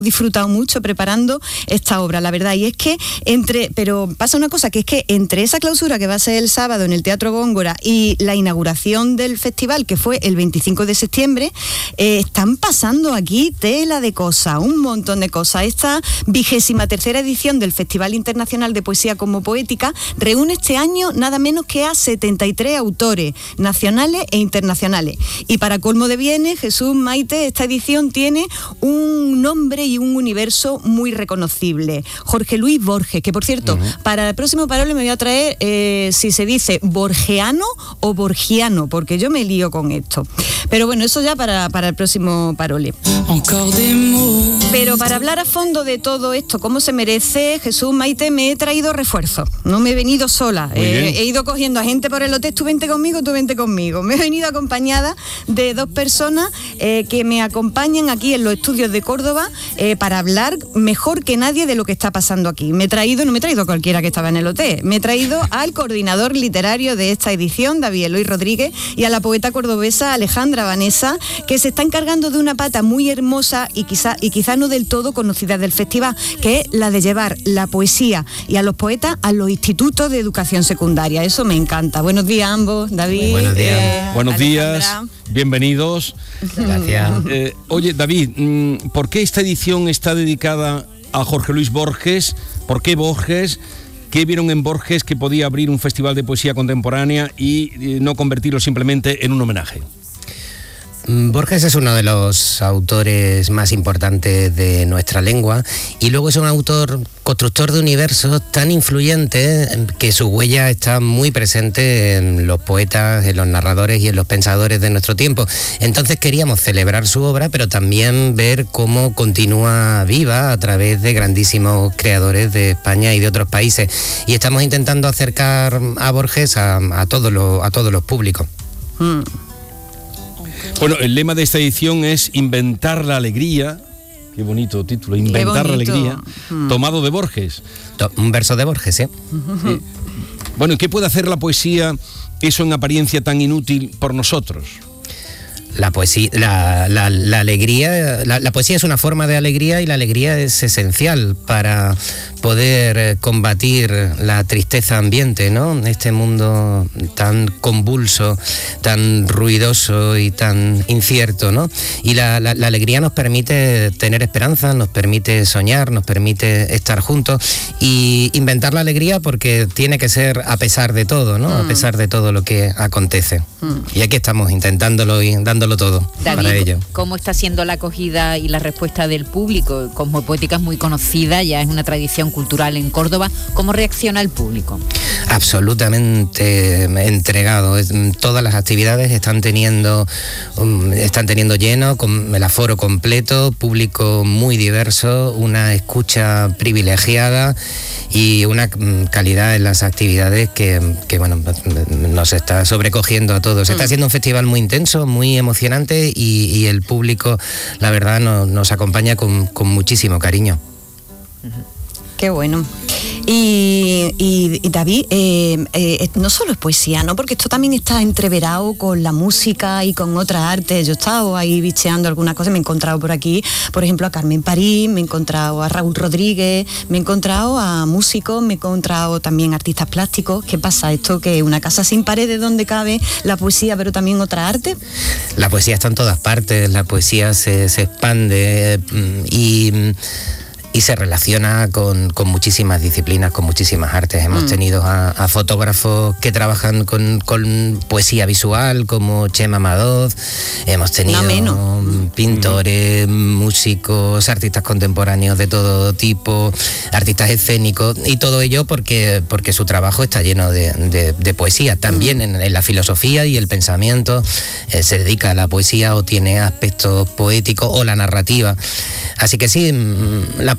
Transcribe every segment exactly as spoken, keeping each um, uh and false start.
disfrutado mucho preparando esta obra, la verdad, y es que entre, pero pasa una cosa, que es que entre esa clausura que va a ser el sábado en el Teatro Góngora y la inauguración del festival, que fue el veinticinco de septiembre, eh, están pasando aquí tela de cosas, un montón de cosas. Esta vigésima tercera edición del Festival Internacional de Poesía Cosmopoética reúne este año nada menos que a setenta y tres autores nacionales e internacionales, y para colmo de bienes, Jesús, Maite, esta edición tiene un nombre y un universo muy reconocible. Jorge Luis Borges, que por cierto, uh-huh. para el próximo Parole me voy a traer eh, si se dice borgiano o borgiano, porque yo me lío con esto. Pero bueno, eso ya para, para el próximo Parole. Pero para hablar a fondo de todo esto, cómo se merece, Jesús, Maite, me he traído refuerzos. No me he venido sola. Eh, he ido cogiendo a gente por el hotel, tú vente conmigo, tú vente conmigo. Me he venido acompañada de dos personas eh, que me acompañan aquí en los estudios de Córdoba eh, para hablar mejor que nadie de lo que está pasando aquí. Me he traído, no me he traído a cualquiera que estaba en el hotel, me he traído al coordinador literario de esta edición, David Eloy Rodríguez, y a la poeta cordobesa Alejandra Vanessa, que se está encargando de una pata muy hermosa y quizá, y quizá no del todo conocida del festival, que es la de llevar la poesía y a los poetas a los institutos de educación secundaria. Eso me encanta. Buenos días a ambos, David. Buenos días. Eh, Buenos Alejandra. días, bienvenidos. Gracias. Eh, oye, David, ¿por qué esta edición está dedicada a Jorge Luis Borges? ¿Por qué Borges? ¿Qué vieron en Borges que podía abrir un festival de poesía contemporánea y eh, no convertirlo simplemente en un homenaje? Borges es uno de los autores más importantes de nuestra lengua y luego es un autor constructor de universos tan influyente que su huella está muy presente en los poetas, en los narradores y en los pensadores de nuestro tiempo. Entonces queríamos celebrar su obra, pero también ver cómo continúa viva a través de grandísimos creadores de España y de otros países. Y estamos intentando acercar a Borges a, a, todos, los, a todos los públicos. Mm. Bueno, el lema de esta edición es inventar la alegría. Qué bonito título, inventar la alegría, mm. tomado de Borges. Un verso de Borges, ¿eh? Uh-huh. eh bueno, ¿qué puede hacer la poesía, eso en apariencia tan inútil, por nosotros? La poesía, la, la, la alegría, la, la poesía es una forma de alegría y la alegría es esencial para poder combatir la tristeza ambiente, ¿no? Este mundo tan convulso, tan ruidoso y tan incierto, ¿no? Y la, la, la alegría nos permite tener esperanza, nos permite soñar, nos permite estar juntos y inventar la alegría porque tiene que ser a pesar de todo, ¿no? Mm. A pesar de todo lo que acontece. Mm. Y aquí estamos intentándolo y dándolo todo. David, para ello. ¿Cómo está siendo la acogida y la respuesta del público? Cosmopoética es muy conocida, ya es una tradición cultural en Córdoba. ¿Cómo reacciona el público? Absolutamente entregado. Todas las actividades están teniendo um, están teniendo lleno, con el aforo completo, público muy diverso, una escucha privilegiada y una calidad en las actividades que, que bueno, nos está sobrecogiendo a todos. Está siendo un festival muy intenso, muy emocionante y, y el público, la verdad, no, nos acompaña con, con muchísimo cariño. Qué bueno. Y, y, y David, eh, eh, no solo es poesía, ¿no? Porque esto también está entreverado con la música y con otras artes. Yo he estado ahí bicheando algunas cosas, me he encontrado por aquí, por ejemplo, a Carmen París, me he encontrado a Raúl Rodríguez, me he encontrado a músicos, me he encontrado también artistas plásticos. ¿Qué pasa? ¿Esto que es una casa sin paredes donde cabe la poesía, pero también otra arte? La poesía está en todas partes, la poesía se, se expande y... y se relaciona con, con muchísimas disciplinas, con muchísimas artes. Hemos mm. tenido a, a fotógrafos que trabajan con, con poesía visual, como Chema Madoz, hemos tenido no pintores, mm. músicos, artistas contemporáneos de todo tipo, artistas escénicos, y todo ello porque, porque su trabajo está lleno de, de, de poesía. También mm. en, en la filosofía y el pensamiento eh, se dedica a la poesía o tiene aspectos poéticos o la narrativa. Así que sí, la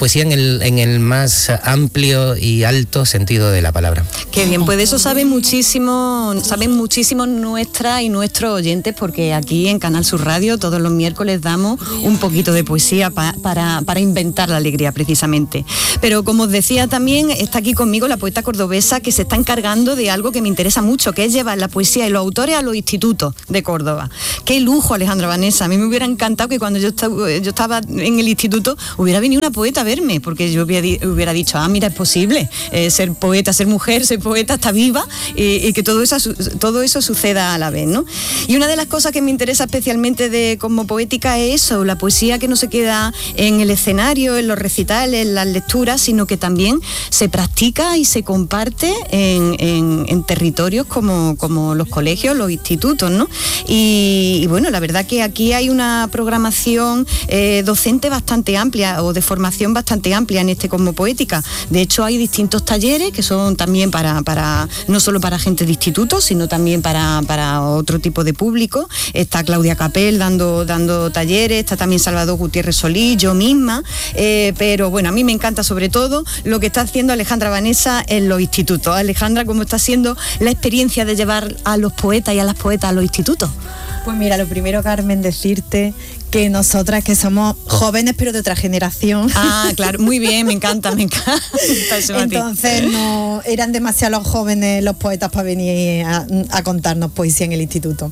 poesía en el, en el más amplio y alto sentido de la palabra. Qué bien, pues de eso saben muchísimo, saben muchísimo nuestras y nuestros oyentes, porque aquí en Canal Sur Radio todos los miércoles damos un poquito de poesía pa, para, para inventar la alegría precisamente. Pero como os decía también, está aquí conmigo la poeta cordobesa que se está encargando de algo que me interesa mucho, que es llevar la poesía y los autores a los institutos de Córdoba. Qué lujo, Alejandra Vanessa. A mí me hubiera encantado que cuando yo estaba, yo estaba en el instituto hubiera venido una poeta a verme, porque yo hubiera, hubiera dicho, ah, mira, es posible eh, ser poeta, ser mujer, ser poeta, está viva, y, y que todo eso, todo eso suceda a la vez, ¿no? Y una de las cosas que me interesa especialmente de como poética es eso, la poesía que no se queda en el escenario, en los recitales, en las lecturas, sino que también se practica y se comparte en, en, en territorios como, como los colegios, los institutos, ¿no? Y, y bueno, la verdad que aquí hay una programación eh, docente bastante amplia, o de formación bastante amplia en este Cosmopoética. De hecho, hay distintos talleres que son también para, para no solo para gente de institutos, sino también para, para otro tipo de público. Está Claudia Capel dando, dando talleres, está también Salvador Gutiérrez Solís, yo misma, eh, pero bueno, a mí me encanta sobre todo lo que está haciendo Alejandra Vanessa en los institutos. Alejandra, ¿cómo está siendo la experiencia de llevar a los poetas y a las poetas a los institutos? Pues mira, lo primero, Carmen, decirte que nosotras que somos jóvenes pero de otra generación. Ah, claro, muy bien, me encanta, me encanta. Entonces no eran demasiado jóvenes los poetas para venir a, a contarnos poesía en el instituto.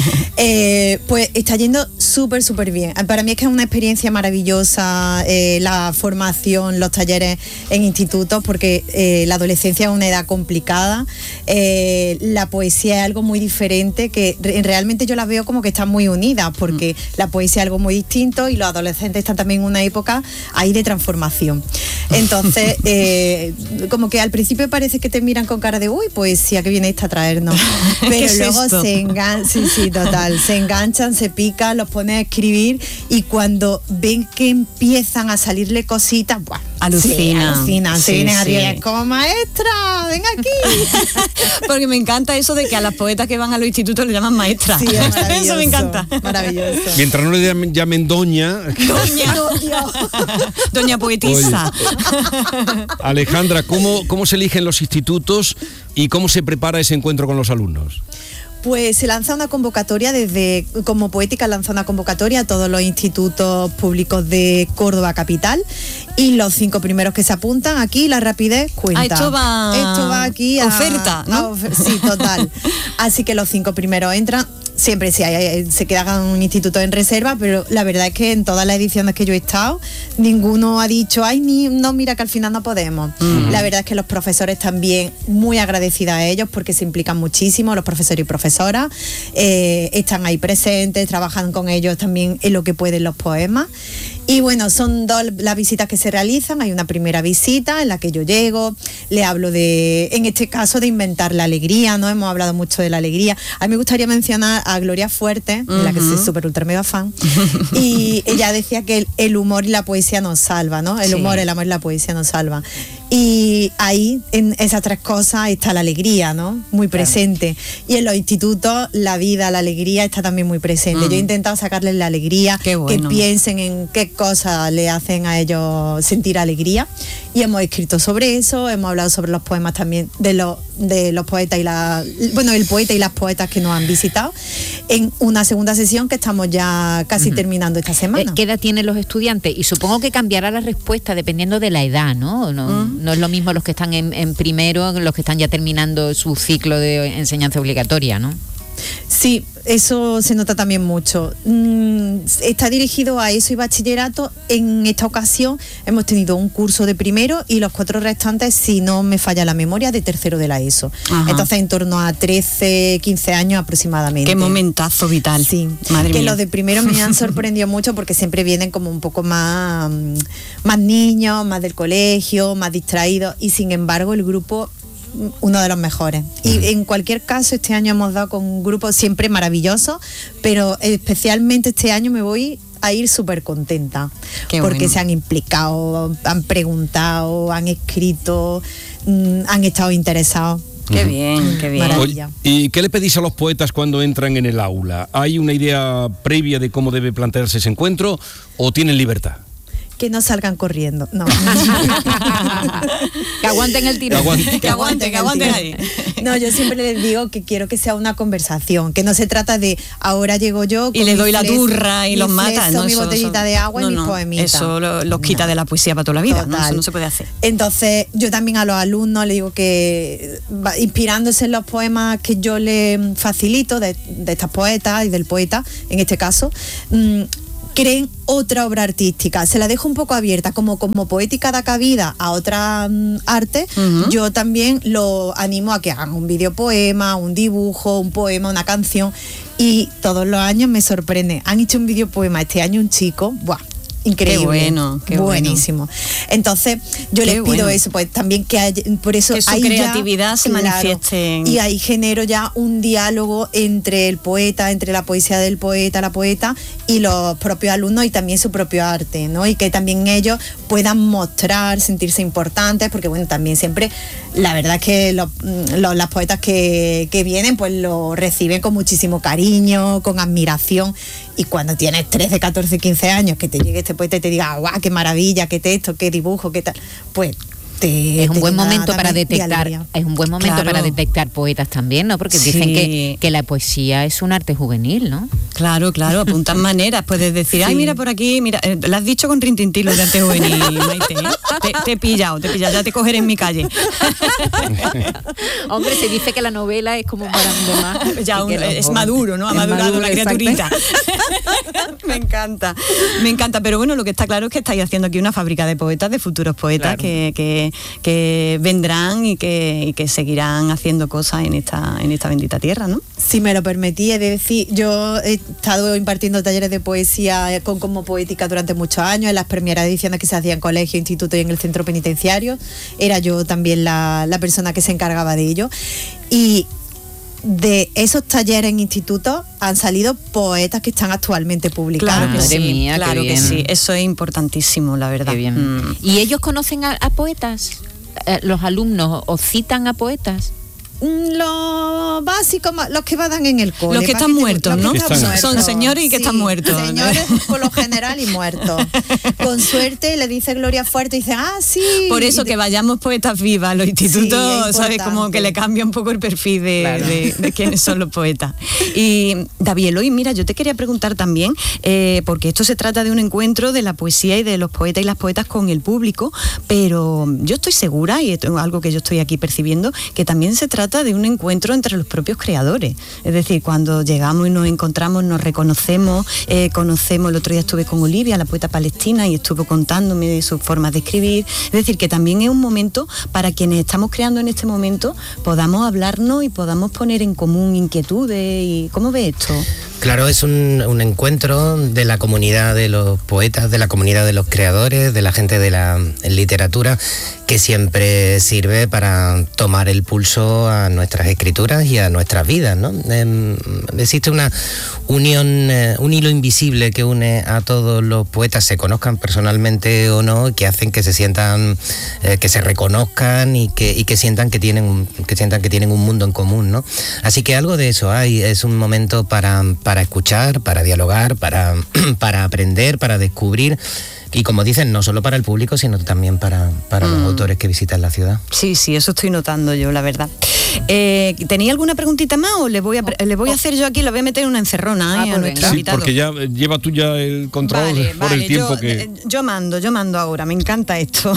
eh, pues está yendo súper, súper bien. Para mí es que es una experiencia maravillosa eh, la formación, los talleres en institutos, porque eh, la adolescencia es una edad complicada. Eh, la poesía es algo muy diferente, que re- realmente yo la veo como que están muy unidas, porque mm. la poesía es algo muy distinto y los adolescentes están también en una época ahí de transformación. Entonces, eh, como que al principio parece que te miran con cara de uy, poesía, que viene esta a traernos. Pero luego es se enganchan, sí, sí, total, se enganchan, se pican, los ponen a escribir y cuando ven que empiezan a salirle cositas, ¡buah! Alucinan. Sí, alucinan, sí, se vienen sí. arriba, es como maestra, ven aquí. Porque me encanta eso de que a las poetas que van a los institutos le llaman maestra. Sí, es maravilloso. Eso me encanta. Maravilloso. Mientras no le llamen, llamen doña. Doña, doña poetisa. Oye, Alejandra, ¿cómo, ¿cómo se eligen los institutos y cómo se prepara ese encuentro con los alumnos? Pues se lanza una convocatoria desde Cosmopoética, lanza una convocatoria a todos los institutos públicos de Córdoba capital y los cinco primeros que se apuntan aquí, la rapidez cuenta. Ah, esto va, esto va aquí a oferta, ¿no? A ofer- sí, total. Así que los cinco primeros entran. Siempre sí, hay, se quedan un instituto en reserva, pero la verdad es que en todas las ediciones que yo he estado, ninguno ha dicho, ay, ni, no, mira que al final no podemos. Mm. La verdad es que los profesores también, muy agradecida a ellos porque se implican muchísimo, los profesores y profesoras, eh, están ahí presentes, trabajan con ellos también en lo que pueden los poemas. Y bueno, son dos las visitas que se realizan. Hay una primera visita en la que yo llego, le hablo de, en este caso, de inventar la alegría, ¿no? Hemos hablado mucho de la alegría. A mí me gustaría mencionar a Gloria Fuerte, de la que soy súper ultra mega fan, y ella decía que el, el humor y la poesía nos salva, ¿no? El sí. humor, el amor y la poesía nos salva. Y ahí, en esas tres cosas, está la alegría, ¿no? Muy presente. Claro. Y en los institutos, la vida, la alegría está también muy presente. Mm. Yo he intentado sacarles la alegría, bueno. que piensen en qué cosas le hacen a ellos sentir alegría. Y hemos escrito sobre eso, hemos hablado sobre los poemas también de los, de los poetas y la, bueno, el poeta y las poetas que nos han visitado, en una segunda sesión que estamos ya casi uh-huh. terminando esta semana. ¿Qué edad tienen los estudiantes? Y supongo que cambiará la respuesta dependiendo de la edad, ¿no? No, uh-huh. no es lo mismo los que están en, en primero, los que están ya terminando su ciclo de enseñanza obligatoria, ¿no? Sí, eso se nota también mucho. Mm, está dirigido a eso y bachillerato. En esta ocasión hemos tenido un curso de primero y los cuatro restantes, si no me falla la memoria, de tercero de la ESO. Ajá. Entonces en torno a trece, quince años aproximadamente. Qué momentazo vital. Sí, madre que mía. Los de primero me han sorprendido mucho porque siempre vienen como un poco más, más niños, más del colegio, más distraídos, y sin embargo el grupo, uno de los mejores. Y en cualquier caso, este año hemos dado con un grupo siempre maravilloso, pero especialmente este año me voy a ir súper contenta. Qué porque bueno. Se han implicado, han preguntado, han escrito, mmm, han estado interesados. Qué uh-huh. bien, qué bien. Oye, ¿y qué le pedís a los poetas cuando entran en el aula? ¿Hay una idea previa de cómo debe plantearse ese encuentro o tienen libertad? que no salgan corriendo. No. Que aguanten el tiro. Aguante. Que aguanten, que aguanten ahí. No, yo siempre les digo que quiero que sea una conversación, que no se trata de ahora llego yo Y con le mi doy la fleso- turra y mi los mata. fleso, No, mi eso- botellita eso- de agua no, y mis no, poemitas. Eso lo- los quita No. de la poesía para toda la vida, ¿no? Total. Eso no se puede hacer. Entonces, yo también a los alumnos les digo que, va- inspirándose en los poemas que yo les facilito de, de estas poetas y del poeta, en este caso, mmm, creen otra obra artística. Se la dejo un poco abierta, como, como poética da cabida a otra mm, arte, Ujú. yo también lo animo a que hagan un videopoema, un dibujo, un poema, una canción, y todos los años me sorprende. Han hecho un videopoema este año un chico, ¡buah! Increíble, Qué bueno, qué bueno. buenísimo. Entonces, yo Qué les pido bueno. eso, pues también que haya, por eso Que su ahí ya, creatividad se claro, manifieste en- y ahí genero ya un diálogo entre el poeta, entre la poesía del poeta, la poeta y los propios alumnos y también su propio arte, ¿no? Y que también ellos puedan mostrar, sentirse importantes, porque bueno, también siempre, la verdad es que los, los- las poetas que, que vienen, pues lo reciben con muchísimo cariño, con admiración, y cuando tienes trece, catorce, quince años, que te llegue este poeta y te diga, guau, qué maravilla, qué texto, qué dibujo, qué tal, pues te, Es un te buen llena momento para también de detectar, alegría. es un buen momento Claro. para detectar poetas también, ¿no? Porque Sí. dicen que, que la poesía es un arte juvenil, ¿no? Claro, claro, apuntan maneras. Puedes decir, ay, Sí. mira por aquí, mira, eh, lo has dicho con rintintín lo de arte juvenil, Maite, ¿eh? Te, te he pillado, te he pillado, ya te cogeré en mi calle. Hombre, se dice que la novela es como para los demás. Ya y un- que los es jóvenes- maduro, ¿no? Ha es madurado maduro, la exacto. criaturita. Me encanta, me encanta. Pero bueno, lo que está claro es que estáis haciendo aquí una fábrica de poetas, de futuros poetas, Claro. que, que, que vendrán y que, y que seguirán haciendo cosas en esta, en esta bendita tierra, ¿no? Si me lo permití, he de decir, yo he estado impartiendo talleres de poesía con como poética durante muchos años, en las primeras ediciones que se hacían en colegio, instituto y en el centro penitenciario. Era yo también la, la persona que se encargaba de ello. Y de esos talleres en institutos han salido poetas que están actualmente publicados. Claro que Madre sí, mía, qué claro que bien. sí. Eso es importantísimo, la verdad. Qué bien. Mm. ¿Y ellos conocen a, a poetas? Eh, ¿Los alumnos os citan a poetas? Lo básico, ma- los que van en el cole. Los que pa' están te- muertos, los que ¿no? están Son- muertos. son señores y que están muertos, ¿no? Señores por lo general y muertos. Con suerte le dice Gloria Fuerte y dice, ah, sí. Por eso Y te- que vayamos poetas vivas a los institutos, Sí, es ¿sabes? Como importante. que le cambia un poco el perfil de, Claro. de- de quiénes son los poetas. Y David Eloy, mira, yo te quería preguntar también, eh, porque esto se trata de un encuentro de la poesía y de los poetas y las poetas con el público, pero yo estoy segura, y esto es algo que yo estoy aquí percibiendo, que también se trata de un encuentro entre los propios creadores. Es decir, cuando llegamos y nos encontramos, nos reconocemos, eh, conocemos, el otro día estuve con Olivia, la poeta palestina, y estuvo contándome de sus formas de escribir. Es decir, que también es un momento para quienes estamos creando en este momento, podamos hablarnos y podamos poner en común inquietudes. Y ¿cómo ves esto? Claro, es un, un encuentro de la comunidad de los poetas, de la comunidad de los creadores, de la gente de la literatura, que siempre sirve para tomar el pulso a nuestras escrituras y a nuestras vidas, ¿no? Eh, existe una unión, eh, un hilo invisible que une a todos los poetas, se conozcan personalmente o no, que hacen que se sientan, eh, que se reconozcan y que, y que sientan que tienen un, que sientan que tienen un mundo en común, ¿no? Así que algo de eso hay, es un momento para, para escuchar, para dialogar, para, para aprender, para descubrir. Y como dicen, no solo para el público, sino también para, para los autores que visitan la ciudad. Sí, sí, eso estoy notando yo, la verdad. Eh, ¿Tenía alguna preguntita más o le voy a, pre- le voy a hacer yo aquí? Lo voy a meter en una encerrona, Ah, ¿eh? pues a nuestro venga. Sí, invitado. porque ya eh, lleva tú ya el control Vale, por vale, el tiempo yo, que... eh, yo mando, yo mando ahora, me encanta esto.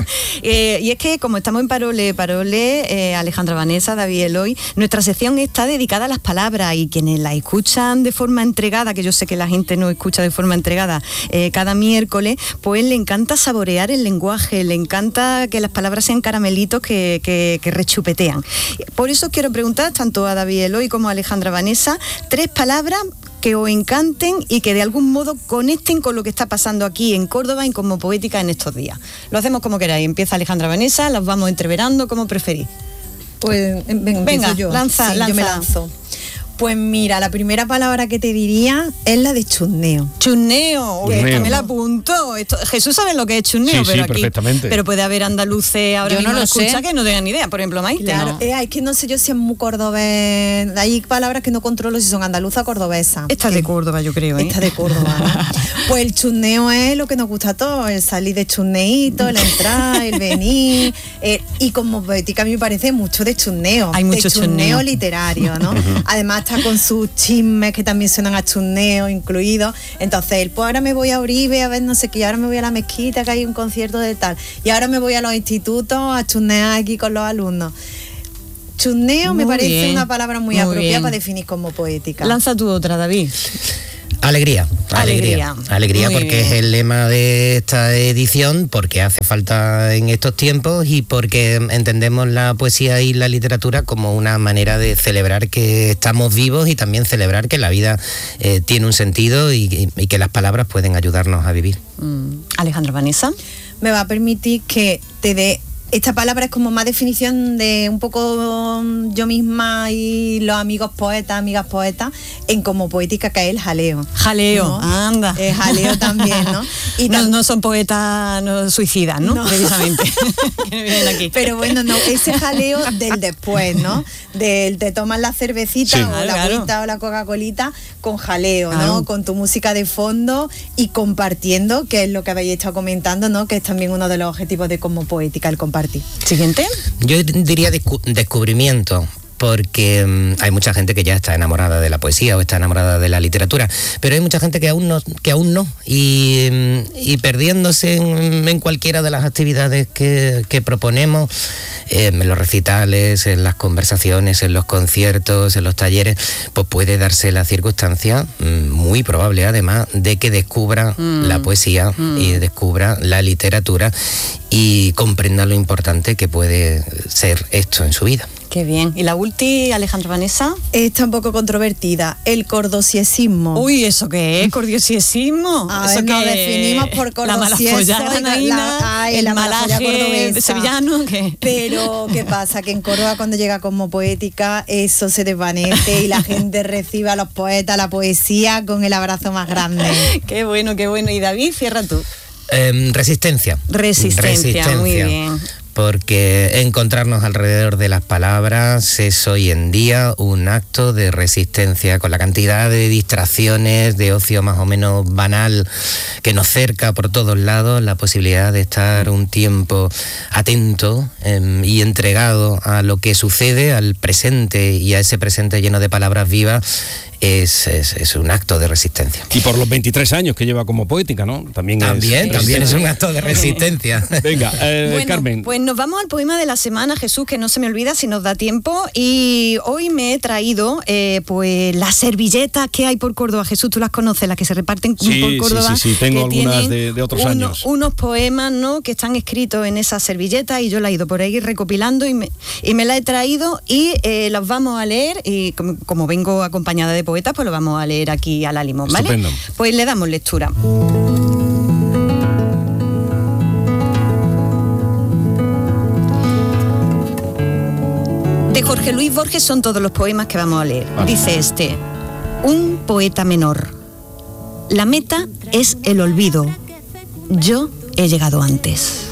Eh, y es que como estamos en Parole, Parole, eh, Alejandra Vanessa, David Eloy, nuestra sección está dedicada a las palabras, y quienes la escuchan de forma entregada, que yo sé que la gente no escucha de forma entregada eh, cada miércoles, pues le encanta saborear el lenguaje, le encanta que las palabras sean caramelitos que, que, que rechupetean. Por eso quiero preguntar tanto a David Eloy como a Alejandra Vanessa tres palabras que os encanten y que de algún modo conecten con lo que está pasando aquí en Córdoba y como poética en estos días. Lo hacemos como queráis. Empieza Alejandra Vanessa, las vamos entreverando, como preferís. Pues em, venga, Venga, empiezo yo. lanza, Sí, yo me lanza. lanzo. Pues mira, la primera palabra que te diría es la de chusneo. Chusneo, uy, Chusneo. esta me la apunto. Esto, Jesús sabe lo que es chusneo, Sí, pero sí, aquí, perfectamente. pero puede haber andaluces ahora Yo no mismo lo escucha sé. que no tengan ni idea. Por ejemplo, Maite. Claro, No. eh, es que no sé yo si es muy cordobés. Hay palabras que no controlo si son andaluza o cordobesa. Esta es de Córdoba, yo creo, ¿eh? Esta de Córdoba, ¿no? Pues el chusneo es lo que nos gusta a todos, el salir de chusneíto, el entrar, el venir. eh, y como poética a mí me parece mucho de chusneo. Hay mucho de chusneo chusneo. literario, ¿no? Además está con sus chismes que también suenan a chusneo incluidos. Entonces, el, pues ahora me voy a Uribe a ver no sé qué, y ahora me voy a la mezquita que hay un concierto de tal. Y ahora me voy a los institutos a chusnear aquí con los alumnos. Chusneo me Muy parece bien, una palabra muy, muy apropiada bien. para definir como poética. Lanza tú otra, David. Alegría, alegría, Alegría. alegría Muy porque bien. es el lema de esta edición, porque hace falta en estos tiempos y porque entendemos la poesía y la literatura como una manera de celebrar que estamos vivos y también celebrar que la vida eh, tiene un sentido y, y que las palabras pueden ayudarnos a vivir. Mm, Alejandra Vanessa. Me va a permitir que te dé. Esta palabra es como más definición de un poco mm, yo misma y los amigos poetas, amigas poetas, en como poética que es el jaleo. Jaleo, ¿no? anda. El jaleo también, ¿no? Y no, tam- no son poetas no, suicidas, ¿no? No. Precisamente. Que no vienen aquí. Pero bueno, no, ese jaleo del después, ¿no? Del te tomas la cervecita Sí. o Claro, la claro. agüita o la Coca-Colita con jaleo, Claro. ¿no? Con tu música de fondo y compartiendo, que es lo que habéis estado comentando, ¿no? Que es también uno de los objetivos de como poética, el compartir. Siguiente. Yo diría descu- descubrimiento, porque mm, hay mucha gente que ya está enamorada de la poesía o está enamorada de la literatura, pero hay mucha gente que aún no, que aún no, y, mm, y perdiéndose en, en cualquiera de las actividades que, que proponemos, eh, en los recitales, en las conversaciones, en los conciertos, en los talleres, pues puede darse la circunstancia, mm, muy probable además, de que descubra Mm. la poesía Mm. y descubra la literatura y comprenda lo importante que puede ser esto en su vida. Qué bien. ¿Y la ulti, Alejandra Vanessa? Está un poco controvertida, el cordosiesismo. Uy, ¿eso qué es? ¿Cordiosismo? A ¿Eso ver, nos qué es? definimos por La cordosieso malafollada y la- granadina, la- ay, el la malafolla malaje cordobesa. sevillano, ¿qué? Pero, ¿qué pasa? Que en Córdoba cuando llega como poética, eso se desvanece y la gente recibe a los poetas la poesía con el abrazo más grande. Qué bueno, qué bueno. Y David, cierra tú. Eh, resistencia. Resistencia, muy bien. Porque encontrarnos alrededor de las palabras es hoy en día un acto de resistencia, con la cantidad de distracciones, de ocio más o menos banal que nos cerca por todos lados, la posibilidad de estar un tiempo atento eh, y entregado a lo que sucede, al presente y a ese presente lleno de palabras vivas, es, es, es un acto de resistencia. Y por los veintitrés años que lleva como poética, ¿no? También, También, es, también es un acto de resistencia. Venga, eh, Bueno, Carmen. pues nos vamos al poema de la semana, Jesús, que no se me olvida si nos da tiempo. Y hoy me he traído eh, pues las servilletas que hay por Córdoba. Jesús, tú las conoces, las que se reparten Sí, por sí, Córdoba. sí, sí, tengo que algunas tienen de- de otros uno- años. Unos poemas, ¿no?, que están escritos en esas servilletas y yo las he ido por ahí recopilando y me, y me la he traído y eh, los vamos a leer y como, como vengo acompañada de poetas, pues lo vamos a leer aquí a la limón, ¿vale? Estupendo. Pues le damos lectura. De Jorge Luis Borges son todos los poemas que vamos a leer. Vale. Dice este: un poeta menor. La meta es el olvido. Yo he llegado antes.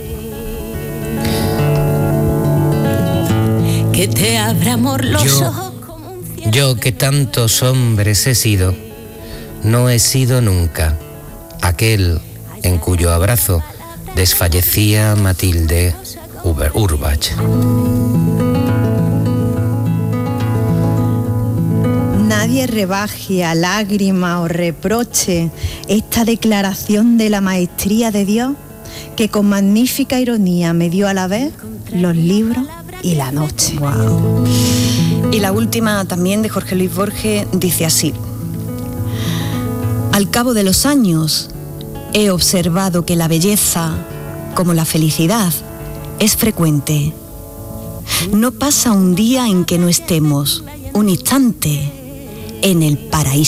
Que te abra amor los Yo- ojos como un cielo. Yo que tantos hombres he sido, no he sido nunca aquel en cuyo abrazo desfallecía Matilde Uber- Urbach. Nadie rebaje a lágrima o reproche esta declaración de la maestría de Dios que con magnífica ironía me dio a la vez los libros y la noche. Wow. Y la última también de Jorge Luis Borges dice así: al cabo de los años he observado que la belleza, como la felicidad, es frecuente. No pasa un día en que no estemos un instante en el paraíso.